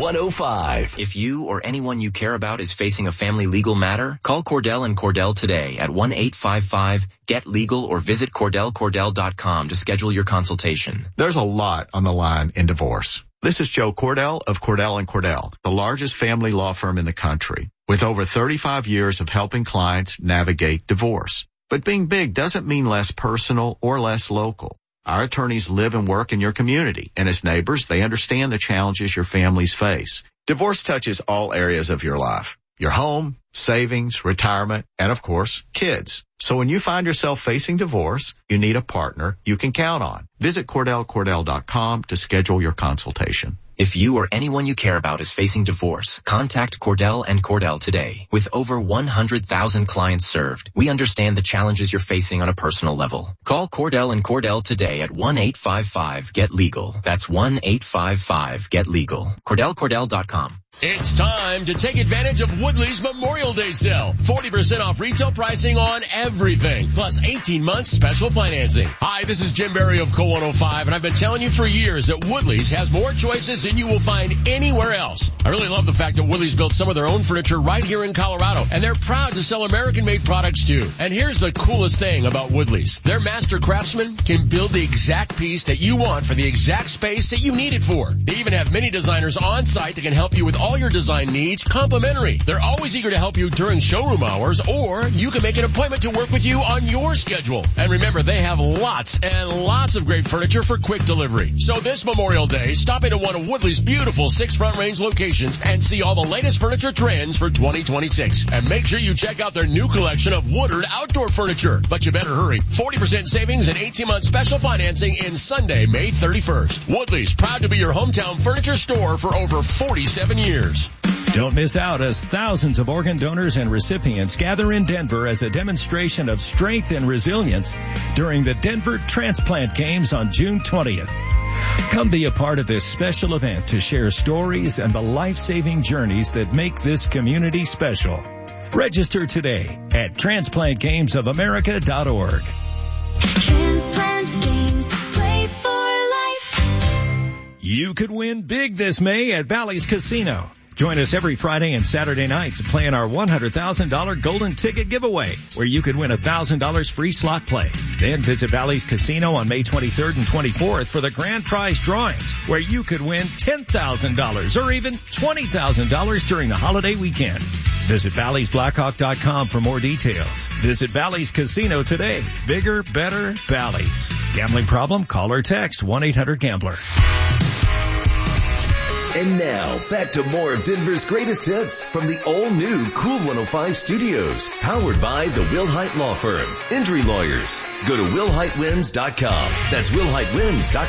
105. If you or anyone you care about is facing a family legal matter, call Cordell and Cordell today at 1-855-GET-LEGAL or visit CordellCordell.com to schedule your consultation. There's a lot on the line in divorce. This is Joe Cordell of Cordell & Cordell, the largest family law firm in the country, with over 35 years of helping clients navigate divorce. But being big doesn't mean less personal or less local. Our attorneys live and work in your community, and as neighbors, they understand the challenges your families face. Divorce touches all areas of your life: your home, savings, retirement, and of course, kids. So when you find yourself facing divorce, you need a partner you can count on. Visit CordellCordell.com to schedule your consultation. If you or anyone you care about is facing divorce, contact Cordell and Cordell today. With over 100,000 clients served, we understand the challenges you're facing on a personal level. Call Cordell and Cordell today at 1-855-GET-LEGAL. That's 1-855-GET-LEGAL. CordellCordell.com. It's time to take advantage of Woodley's Memorial Day sale. 40% off retail pricing on everything, plus 18 months special financing. Hi, this is Jim Berry of Co 105, and I've been telling you for years that Woodley's has more choices than you will find anywhere else. I really love the fact that Woodley's built some of their own furniture right here in Colorado, and they're proud to sell American-made products too. And here's the coolest thing about Woodley's. Their master craftsmen can build the exact piece that you want for the exact space that you need it for. They even have many designers on site that can help you with all your design needs complimentary. They're always eager to help you during showroom hours, or you can make an appointment to work with you on your schedule. And remember, they have lots and lots of great furniture for quick delivery. So this Memorial Day, stop into one of Woodley's beautiful 6 Front Range locations and see all the latest furniture trends for 2026. And make sure you check out their new collection of Woodard outdoor furniture. But you better hurry. 40% savings and 18-month special financing in Sunday, May 31st. Woodley's, proud to be your hometown furniture store for over 47 years. Don't miss out as thousands of organ donors and recipients gather in Denver as a demonstration of strength and resilience during the Denver Transplant Games on June 20th. Come be a part of this special event to share stories and the life-saving journeys that make this community special. Register today at transplantgamesofamerica.org. Transplant Games, play for life. You could win big this May at Bally's Casino. Join us every Friday and Saturday nights to play in our $100,000 golden ticket giveaway, where you could win $1,000 free slot play. Then visit Bally's Casino on May 23rd and 24th for the grand prize drawings, where you could win $10,000 or even $20,000 during the holiday weekend. Visit ValleysBlackhawk.com for more details. Visit Bally's Casino today. Bigger, better, Bally's. Gambling problem? Call or text 1-800-GAMBLER. And now, back to more of Denver's greatest hits from the all-new Cool 105 Studios, powered by the Wilhite Law Firm. Injury lawyers. Go to WilhiteWins.com. That's WilhiteWins.com.